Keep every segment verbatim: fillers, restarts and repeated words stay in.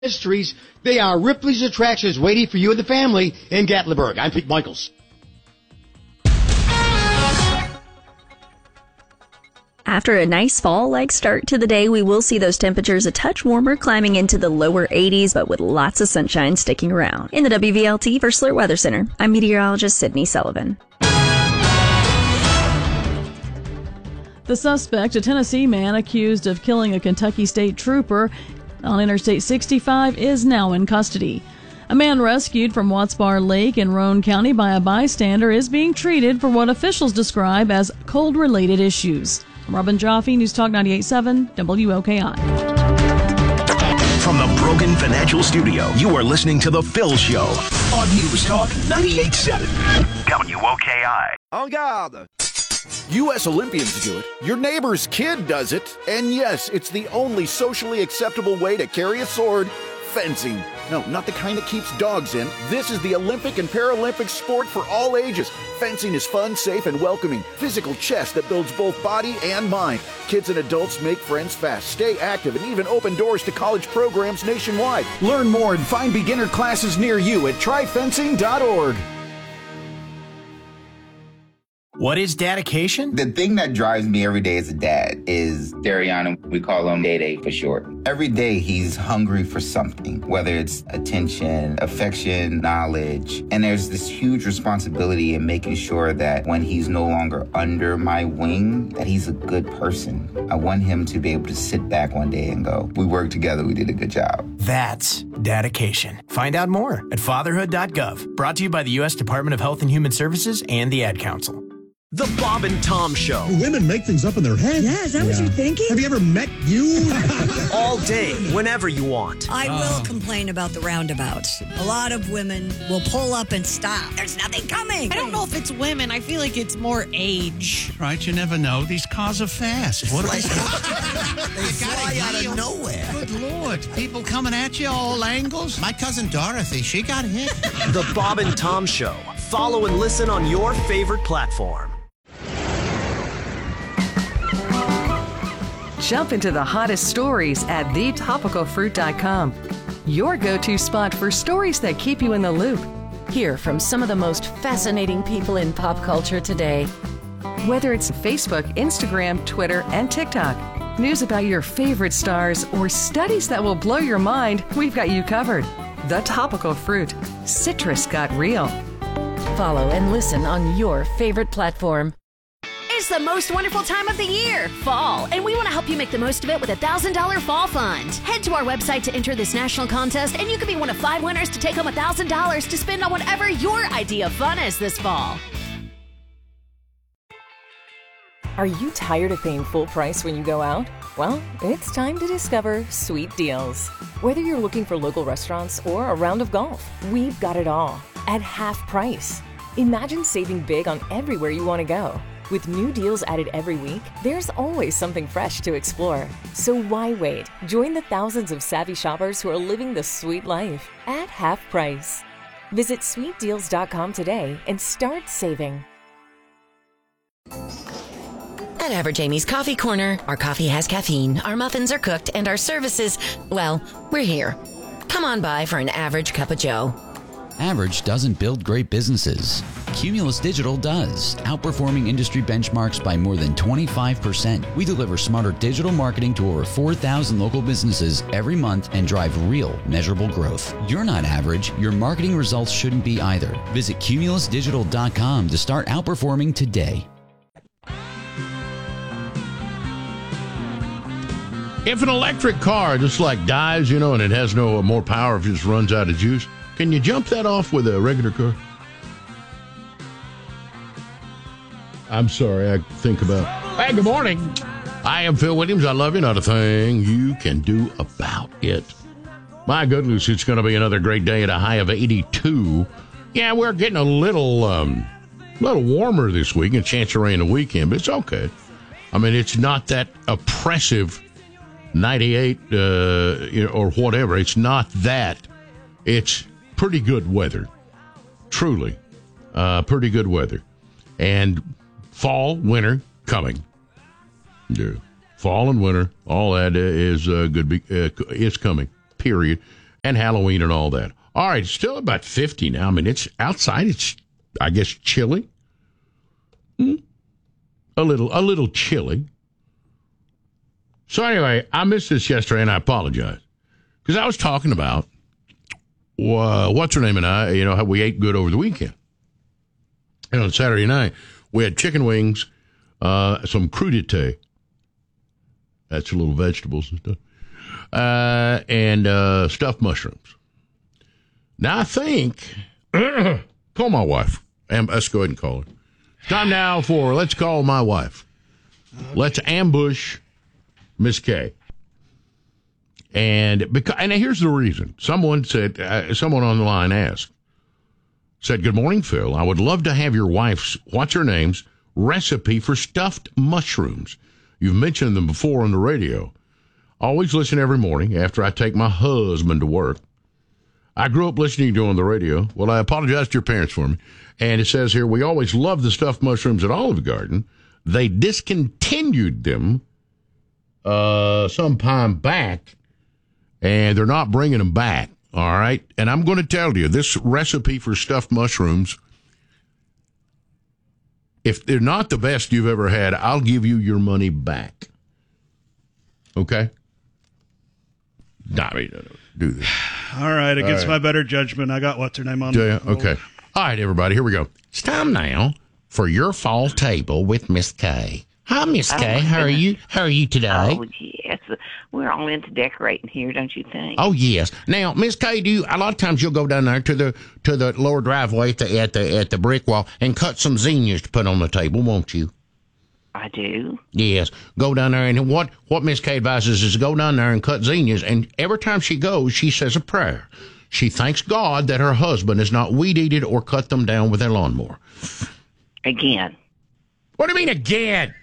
Mysteries. They are Ripley's Attractions waiting for you and the family in Gatlinburg. I'm Pete Michaels. After a nice fall-like start to the day, we will see those temperatures a touch warmer, climbing into the lower eighties, but with lots of sunshine sticking around. In the W V L T First Alert Weather Center, I'm meteorologist Sydney Sullivan. The suspect, a Tennessee man accused of killing a Kentucky state trooper on Interstate sixty-five, is now in custody. A man rescued from Watts Bar Lake in Roane County by a bystander is being treated for what officials describe as cold-related issues. Robin Jaffe, News Talk ninety-eight point seven, W O K I. From the Brogan Financial Studio, you are listening to The Phil Show on News Talk ninety-eight point seven, W O K I. En garde! U S Olympians do it, your neighbor's kid does it, and yes, it's the only socially acceptable way to carry a sword: fencing. No, not the kind that keeps dogs in. This is the Olympic and Paralympic sport for all ages. Fencing is fun, safe, and welcoming. Physical chess that builds both body and mind. Kids and adults make friends fast, stay active, and even open doors to college programs nationwide. Learn more and find beginner classes near you at try fencing dot org. What is dedication? The thing that drives me every day as a dad is Dariana. We call him Day Day for short. Every day he's hungry for something, whether it's attention, affection, knowledge. And there's this huge responsibility in making sure that when he's no longer under my wing, that he's a good person. I want him to be able to sit back one day and go, we worked together, we did a good job. That's dedication. Find out more at fatherhood dot gov. Brought to you by the U S Department of Health and Human Services and the Ad Council. The Bob and Tom Show. Women make things up in their head. Yeah, is that yeah. what you're thinking? Have you ever met you? All day, whenever you want. I oh. will complain about the roundabouts. A lot of women will pull up and stop. There's nothing coming. I don't know if it's women. I feel like it's more age. Right, you never know. These cars are fast. What are they? They fly out of nowhere. Good Lord. People coming at you all angles. My cousin Dorothy, she got hit. The Bob and Tom Show. Follow and listen on your favorite platform. Jump into the hottest stories at the topical fruit dot com. Your go-to spot for stories that keep you in the loop. Hear from some of the most fascinating people in pop culture today. Whether it's Facebook, Instagram, Twitter, and TikTok, news about your favorite stars, or studies that will blow your mind, we've got you covered. The Topical Fruit. Citrus got real. Follow and listen on your favorite platform. It's the most wonderful time of the year, fall, and we want to help you make the most of it with a one thousand dollars Fall Fund. Head to our website to enter this national contest, and you could be one of five winners to take home one thousand dollars to spend on whatever your idea of fun is this fall. Are you tired of paying full price when you go out? Well, it's time to discover Sweet Deals. Whether you're looking for local restaurants or a round of golf, we've got it all at half price. Imagine saving big on everywhere you want to go. With new deals added every week, there's always something fresh to explore. So why wait? Join the thousands of savvy shoppers who are living the sweet life at half price. Visit sweet deals dot com today and start saving. At Average Amy's Coffee Corner, our coffee has caffeine, our muffins are cooked, and our services, well, we're here. Come on by for an average cup of joe. Average doesn't build great businesses. Cumulus Digital does, outperforming industry benchmarks by more than twenty-five percent. We deliver smarter digital marketing to over four thousand local businesses every month and drive real, measurable growth. You're not average. Your marketing results shouldn't be either. Visit cumulus digital dot com to start outperforming today. If an electric car just like dies, you know, and it has no more power if it just runs out of juice, can you jump that off with a regular car? I'm sorry, I think about... Hey, good morning. I am Phil Williams. I love you. Not a thing you can do about it. My goodness, it's going to be another great day at a high of eighty-two. Yeah, we're getting a little, um, little warmer this week, and a chance of rain the weekend, but it's okay. I mean, it's not that oppressive ninety-eight uh, you know, or whatever. It's not that. It's pretty good weather. Truly. Uh, pretty good weather. And fall, winter, coming. Yeah. Fall and winter, all that is uh, good. Be, uh, is coming, period. and Halloween and all that. All right, it's still about fifty now. I mean, it's outside. It's, I guess, chilly. Hmm? A little, a little chilly. So anyway, I missed this yesterday, and I apologize. Because I was talking about uh, what's her name and I, you know, how we ate good over the weekend. And on Saturday night, we had chicken wings, uh, some crudité. That's a little vegetables and stuff. Uh, and uh, stuffed mushrooms. Now, I think, call my wife. And let's go ahead and call her. It's time now for Let's Call My Wife. Let's ambush Miss K. And because, and here's the reason. Someone said, uh, someone on the line asked, said, "Good morning, Phil. I would love to have your wife's, what's her name's, recipe for stuffed mushrooms. You've mentioned them before on the radio. Always listen every morning after I take my husband to work. I grew up listening to you on the radio. Well, I apologize to your parents for me. And it says here, we always loved the stuffed mushrooms at Olive Garden. They discontinued them uh, some time back, and they're not bringing them back. All right? And I'm going to tell you, this recipe for stuffed mushrooms, if they're not the best you've ever had, I'll give you your money back. Okay? Nah, I mean, no, no, do this. All right, against All right. my better judgment, I got what's her name on. Do you? Okay. All right, everybody, here we go. It's time now for your fall table with Miss K. Hi, Miss Oh, K. my How are goodness. you? How are you today? Oh, yes. We're all into decorating here, don't you think? Oh yes. Now, Miss K, do you, a lot of times you'll go down there to the to the lower driveway at the at the at the brick wall and cut some zinnias to put on the table, won't you? I do. Yes. Go down there, and what what Miss K advises is to go down there and cut zinnias, and every time she goes, she says a prayer. She thanks God that her husband has not weed-eated or cut them down with a lawnmower. Again. What do you mean again?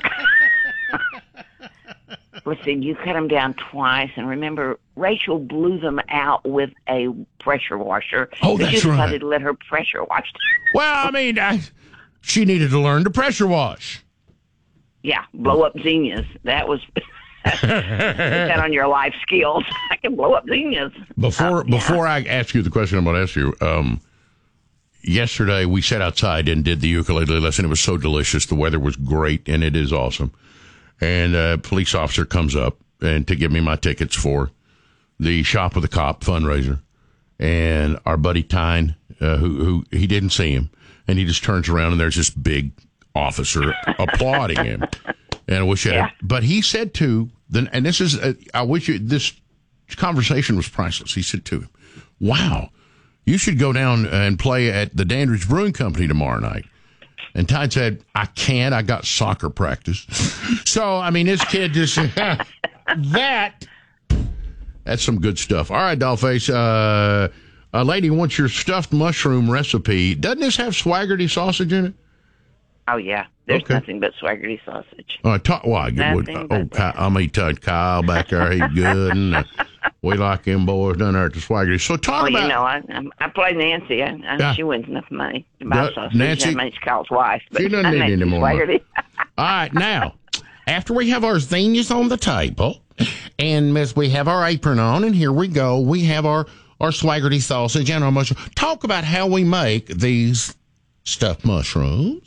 Listen, you cut them down twice, and remember, Rachel blew them out with a pressure washer. Oh, But that's you right. decided to let her pressure wash. Well, I mean, I, she needed to learn to pressure wash. Yeah, blow up zinnias. That was... Put that on your life skills. I can blow up zinnias. Before Uh, yeah. before I ask you the question I'm going to ask you, um, yesterday we sat outside and did the ukulele lesson. It was so delicious. The weather was great, and it is awesome. And a police officer comes up and to give me my tickets for the Shop with a Cop fundraiser. And our buddy Tyne, uh, who, who he didn't see him, and he just turns around and there's this big officer applauding him. And I wish I had, Yeah. but he said to, then, and this is, uh, I wish you, this conversation was priceless. He said to him, "Wow, you should go down and play at the Dandridge Brewing Company tomorrow night." And Ty said, "I can't. I got soccer practice." So, I mean, this kid just, that, that's some good stuff. All right, Dollface, uh, a lady wants your stuffed mushroom recipe. Doesn't this have Swaggerty sausage in it? Oh, yeah. There's Okay. nothing but Swaggerty sausage. Uh, talk, well, I, Nothing oh, but Kyle, I mean, uh, Kyle back there, he's good, and uh, we like them boys down there at the Swaggerty. So talk Well, about you know, I I'm- I play Nancy. I, I, Yeah. She wins enough money to buy Yeah, sausage. Nancy- I mean, she calls wife. But She doesn't I need make any you more Swaggerty. All right, now, after we have our zinnias on the table, and as we have our apron on, and here we go, we have our, our Swaggerty sausage and our mushroom. Talk about how we make these stuffed mushrooms.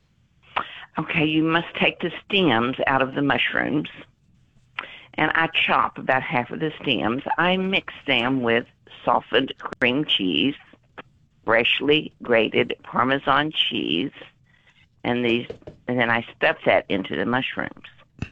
Okay, you must take the stems out of the mushrooms, and I chop about half of the stems. I mix them with softened cream cheese, freshly grated Parmesan cheese, and these, and then I stuff that into the mushrooms.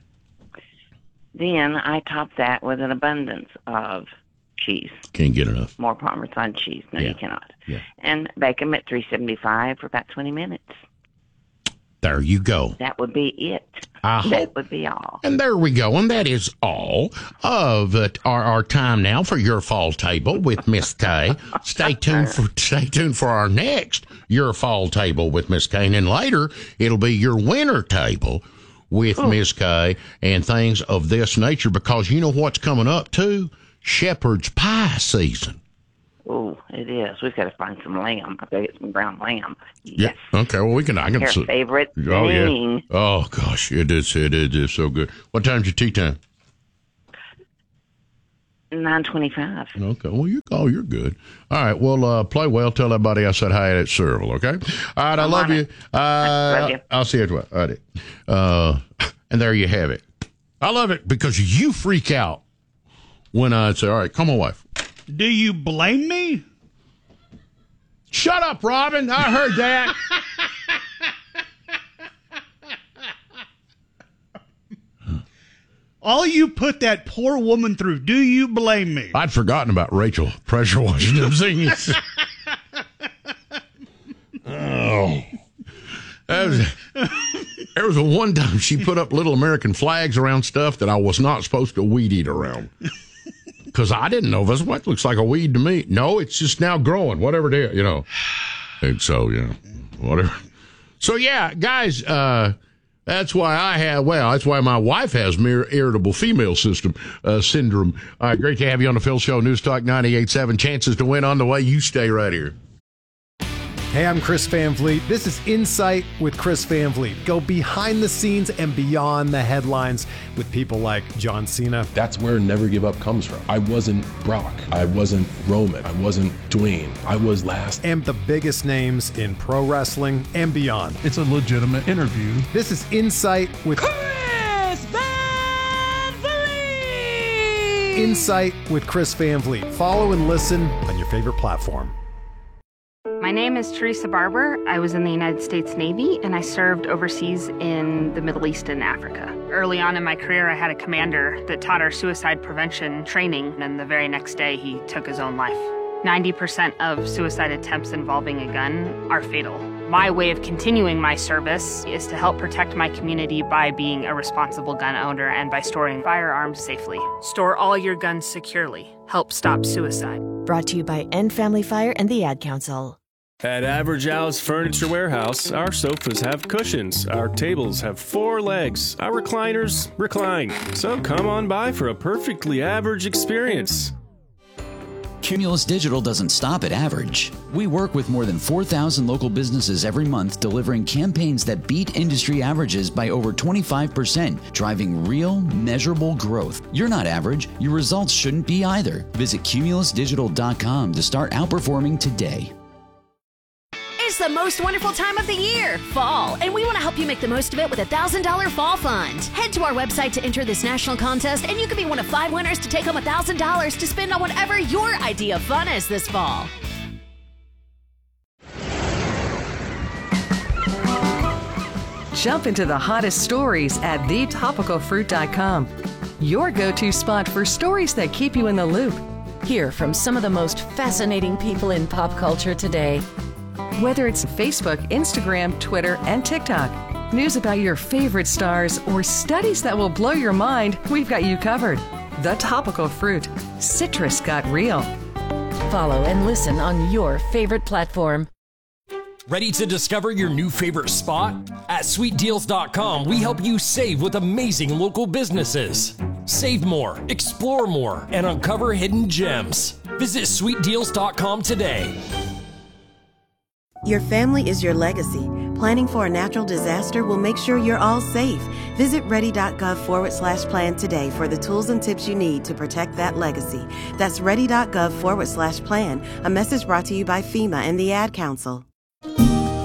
Then I top that with an abundance of cheese. Can't get enough. More Parmesan cheese. No, Yeah. you cannot. Yeah. And bake them at three seventy-five for about twenty minutes. There you go. That would be it. I that hope- would be all. And there we go. And that is all of it, our, our time now for your fall table with Miss K. Stay tuned for stay tuned for our next your fall table with Miss K. And then later it'll be your winter table with Miss K. and things of this nature, because you know what's coming up too? Shepherd's pie season. Oh, it is. We've got to find some lamb. I've got to get some ground lamb. Yeah. Okay. Well, we can. I can. Her s- favorite Oh yeah. thing. Oh gosh, it is. It is. It's so good. What time's your tea time? nine twenty-five. Okay, well, you oh, you're good. All right, well, uh, play well. Tell everybody I said hi at Cereal, okay? All right, I love you. Uh, love you. I'll see you at twelve. All right. Uh, and there you have it. I love it because you freak out when I say, all right, come on, wife. Do you blame me? Shut up, Robin. I heard that. All you put that poor woman through, do you blame me? I'd forgotten about Rachel pressure washing them things. Oh. That was, there was a one time she put up little American flags around stuff that I was not supposed to weed eat around. Because I didn't know. This what looks like a weed to me. No, it's just now growing, whatever it is, you know. And so, yeah, whatever. So, yeah, guys, uh, that's why I have, well, that's why my wife has mere irritable female system uh, syndrome. All right, great to have you on the Phil Show, News Talk ninety-eight point seven. Chances to win on the way. You stay right here. Hey, I'm Chris Van Vliet. This is Insight with Chris Van Vliet. Go behind the scenes and beyond the headlines with people like John Cena. That's where Never Give Up comes from. I wasn't Brock. I wasn't Roman. I wasn't Dwayne. I was last. And the biggest names in pro wrestling and beyond. It's a legitimate interview. This is Insight with Chris Van Vliet. Insight with Chris Van Vliet. Follow and listen on your favorite platform. My name is Teresa Barber. I was in the United States Navy, and I served overseas in the Middle East and Africa. Early on in my career, I had a commander that taught our suicide prevention training, and the very next day, he took his own life. ninety percent of suicide attempts involving a gun are fatal. My way of continuing my service is to help protect my community by being a responsible gun owner and by storing firearms safely. Store all your guns securely. Help stop suicide. Brought to you by End Family Fire and the Ad Council. At Average Al's Furniture Warehouse, our sofas have cushions, our tables have four legs, our recliners recline. So come on by for a perfectly average experience. Cumulus Digital doesn't stop at average. We work with more than four thousand local businesses every month, delivering campaigns that beat industry averages by over twenty-five percent, driving real, measurable growth. You're not average. Your results shouldn't be either. Visit cumulus digital dot com to start outperforming today. It's the most wonderful time of the year, fall, and we want to help you make the most of it with a one thousand dollars fall fund. Head to our website to enter this national contest, and you could be one of five winners to take home one thousand dollars to spend on whatever your idea of fun is this fall. Jump into the hottest stories at the topical fruit dot com. Your go-to spot for stories that keep you in the loop. Hear from some of the most fascinating people in pop culture today. Whether it's Facebook, Instagram, Twitter, and TikTok, news about your favorite stars, or studies that will blow your mind, we've got you covered. The Topical Fruit. Citrus got real. Follow and listen on your favorite platform. Ready to discover your new favorite spot? At sweet deals dot com, we help you save with amazing local businesses. Save more, explore more, and uncover hidden gems. Visit sweet deals dot com today. Your family is your legacy. Planning for a natural disaster will make sure you're all safe. Visit ready.gov forward slash plan today for the tools and tips you need to protect that legacy. That's ready.gov forward slash plan. A message brought to you by FEMA and the Ad Council.